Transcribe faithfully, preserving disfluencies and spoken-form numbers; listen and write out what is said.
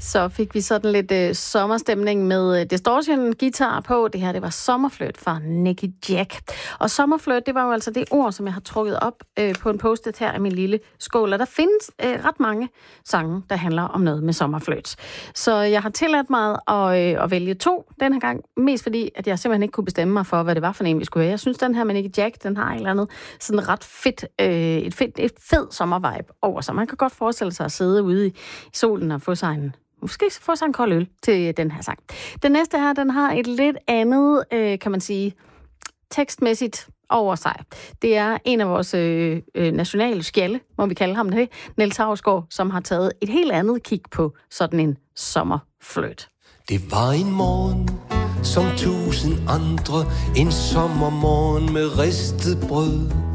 Så fik vi sådan lidt øh, sommerstemning med øh, distortion-guitar på. Det her, det var Sommerflirt fra Nicky Jack. Og Sommerflirt, det var jo altså det ord, som jeg har trukket op øh, på en post-it her af min lille skål. Og der findes øh, ret mange sange, der handler om noget med sommerflirt. Så jeg har tilladt mig at, øh, at vælge to den her gang. Mest fordi, at jeg simpelthen ikke kunne bestemme mig for, hvad det var for en, vi skulle høre. Jeg synes, den her med Nicky Jack, den har et eller andet sådan ret fedt, øh, et, fedt, et fed sommervibe over sig. Man kan godt forestille sig at sidde ude i solen og få sig en Måske få sig en kold øl til den her sang. Den næste her, den har et lidt andet, øh, kan man sige, tekstmæssigt over sig. Det er en af vores øh, nationale skjalde, må vi kalde ham det, Niels Hausgaard, som har taget et helt andet kig på sådan en sommerflirt. Det var en morgen, som tusind andre, en sommermorgen med ristet brød.